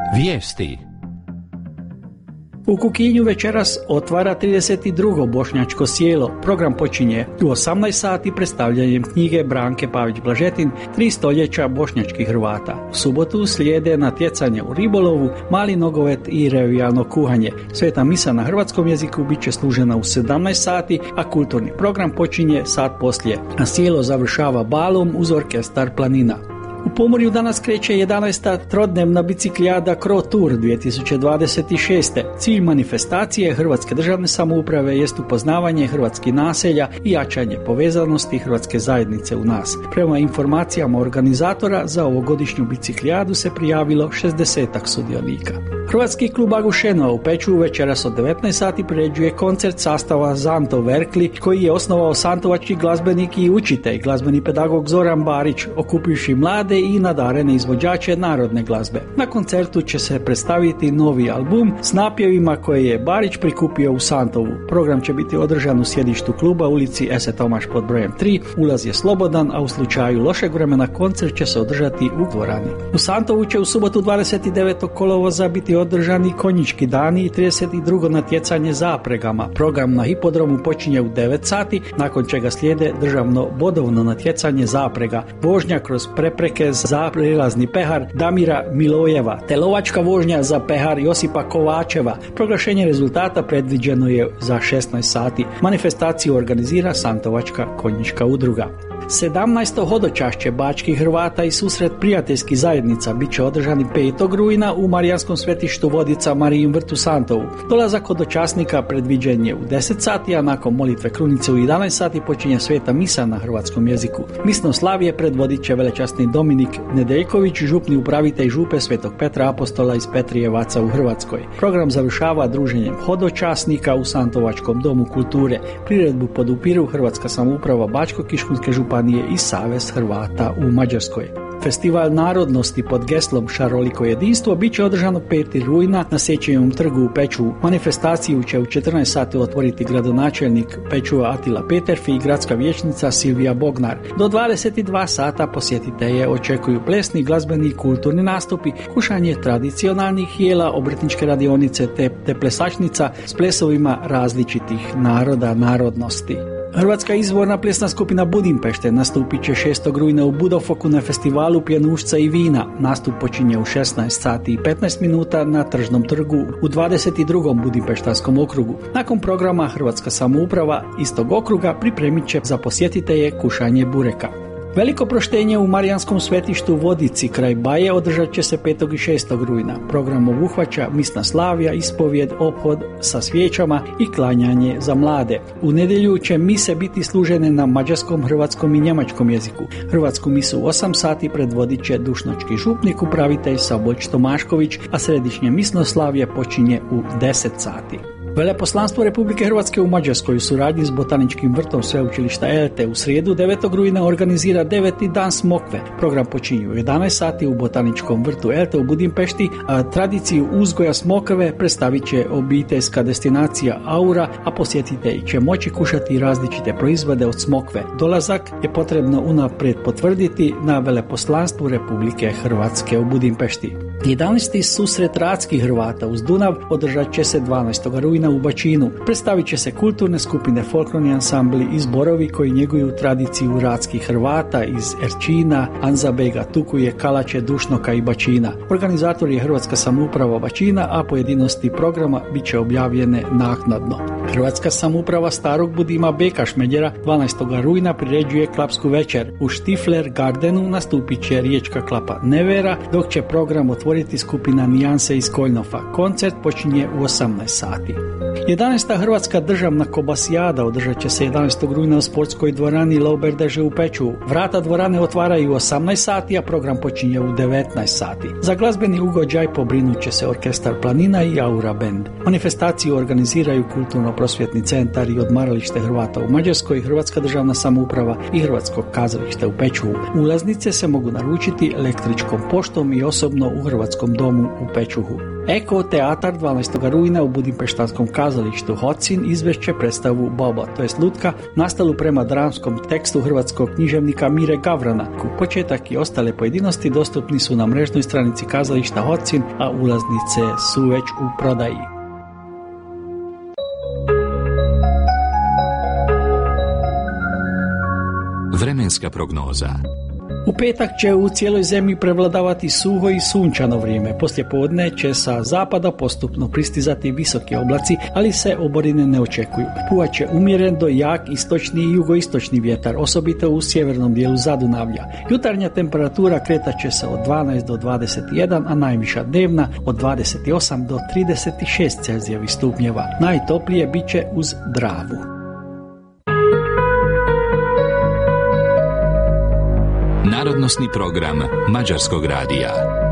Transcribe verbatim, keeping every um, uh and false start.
Vijesti. U Kukinju večeras otvara trideset drugo bošnjačko sjelo. Program počinje u osamnaest sati predstavljanjem knjige Branke Pavić-Blažetin Tri stoljeća bošnjačkih Hrvata. U subotu slijede natjecanje u ribolovu, mali nogomet i revijalno kuhanje. Sveta misa na hrvatskom jeziku bit će služena u sedamnaest sati, a kulturni program počinje sat poslije. A sjelo završava balom uz orkestar Planina. U Pomorju danas kreće jedanaesta trodnevna biciklijada Cro Tour dvije tisuće dvadeset šeste. Cilj manifestacije Hrvatske državne samouprave jest upoznavanje hrvatskih naselja i jačanje povezanosti hrvatske zajednice u nas. Prema informacijama organizatora za ovogodišnju biciklijadu se prijavilo šezdesetak sudionika. Hrvatski klub Agušenova u Pečuvu večeras od devetnaest sati priređuje koncert sastava Zanto Verkli, koji je osnovao santovački glazbenik i učitelj, glazbeni pedagog Zoran Barić, okupivši mlade i nadarene izvođače narodne glazbe. Na koncertu će se predstaviti novi album s napjevima koje je Barić prikupio u Santovu. Program će biti održan u sjedištu kluba ulici Ese Tomaš pod brojem tri. Ulaz je slobodan, a u slučaju lošeg vremena koncert će se održati u dvorani. U Santovu će u subotu dvadeset devetog kolovoza biti održani konjički dani i trideset drugo natjecanje zapregama. Program na hipodromu počinje u devet sati, nakon čega slijede državno bodovno natjecanje zaprega, vožnja kroz prepreke za prilazni pehar Damira Milojeva, te lovačka vožnja za pehar Josipa Kovačeva. Proglašenje rezultata predviđeno je za šesnaest sati. Manifestaciju organizira Santovačka konjička udruga. sedamnaesto hodočašće bačkih Hrvata i susret prijateljskih zajednica bit će održani petog rujna u Marijanskom svetištu Vodica Marijin vrtu Santovu. Dolazak hodočasnika predviđen je u deset sati, a nakon molitve krunice u jedanaest sati počinje sveta misa na hrvatskom jeziku. Misno slavje predvodit će velečasni Dominik Nedeljković, župni upravitelj župe Svetog Petra Apostola iz Petrijevaca u Hrvatskoj. Program završava druženjem hodočasnika u Santovačkom domu kulture. Priredbu podupiru Hrvatska samouprava Bačko-Kiškunske županije i Savez Hrvata u Mađarskoj. Festival narodnosti pod geslom Šaroliko jedinstvo bit će održano petog rujna na Sečevom trgu u Pečuvu. Manifestaciju će u četrnaest sati otvoriti gradonačelnik Pečuva Atila Peterfi i gradska vijećnica Silvija Bognar. Do dvadeset dva sata posjetitelje očekuju plesni, glazbeni i kulturni nastupi, kušanje tradicionalnih jela, obrtničke radionice te, te plesačnica s plesovima različitih naroda, narodnosti. Hrvatska izvorna plesna skupina Budimpešte nastupit će šestog rujna u Budofoku na festivalu pjenušca i vina. Nastup počinje u šesnaest sati i petnaest minuta na Tržnom trgu u dvadeset drugom Budimpeštanskom okrugu. Nakon programa Hrvatska samouprava istog okruga pripremit će za posjetitelje kušanje bureka. Veliko proštenje u Marijanskom svetištu Vodici kraj Baje održat će se petog i šestog rujna. Program obuhvaća misna slavlja, ispovjed, ophod sa svijećama i klanjanje za mlade. U nedjelju će mise biti služene na mađarskom, hrvatskom i njemačkom jeziku. Hrvatsku misu u osam sati predvodit će dušnočki župnik, upravitelj Saboć Tomašković, a središnje misno slavlje počinje u deset sati. Veleposlanstvo Republike Hrvatske u Mađarskoj u suradnji s Botaničkim vrtom Sveučilišta Elte u srijedu devetog rujna organizira deveti dan smokve. Program počinje u jedanaest sati u Botaničkom vrtu Elte u Budimpešti, a tradiciju uzgoja smokve predstavit će obiteljska destinacija Aura, a posjetitelji će moći kušati različite proizvode od smokve. Dolazak je potrebno unaprijed potvrditi na Veleposlanstvu Republike Hrvatske u Budimpešti. jedanaesti susret radskih Hrvata uz Dunav održat će se dvanaestog rujna u Bačinu. Predstavit će se kulturne skupine, folklorni ansambli i zborovi koji njeguju tradiciju radskih Hrvata iz Erčina, Anzabega, Tukuje, Kalače, Dušnoka i Bačina. Organizator je Hrvatska samouprava Bačina, a pojedinosti programa bit će objavljene naknadno. Hrvatska samouprava Starog Budima Beka Šmedjera dvanaestog rujna priređuje klapsku večer. U Štifler Gardenu nastupit će riječka klapa Nevera, dok će program otvoriti skupina Nijanse iz Koljnofa. Koncert počinje u osamnaest sati. jedanaesta Hrvatska državna kobasijada održat će se jedanaestog rujna u sportskoj dvorani Lauberdeže u Pečuvu. Vrata dvorane otvaraju u osamnaest sati, a program počinje u devetnaest sati. Za glazbeni ugođaj pobrinut će se orkestar Planina i Aura Band. Manifestaciju organiziraju kulturno kulturno-prosvjetni centar i odmaralište Hrvata u Mađarskoj, Hrvatska državna samouprava i Hrvatsko kazalište u Pečuhu. Ulaznice se mogu naručiti električkom poštom i osobno u Hrvatskom domu u Pečuhu. Eko teatar dvanaestog rujna u Budimpeštanskom kazalištu Hocin izvešće predstavu Boba, to jest Lutka, nastalu prema dramskom tekstu hrvatskog književnika Mire Gavrana. Početak i ostale pojedinosti dostupni su na mrežnoj stranici kazališta Hocin, a ulaznice su već u prodaji. Vremenska prognoza. U petak će u cijeloj zemlji prevladavati suho i sunčano vrijeme. Poslije podne će sa zapada postupno pristizati visoki oblaci, ali se oborine ne očekuju. Puhat će umjeren do jak istočni i jugoistočni vjetar, osobito u sjevernom dijelu Zadunavlja. Jutarnja temperatura kretat će se od dvanaest do dvadeset jedan, a najviša dnevna od dvadeset osam do trideset šest Celzijevih stupnjeva. Najtoplije bit će uz Dravu. Narodnosni program Mađarskog radija.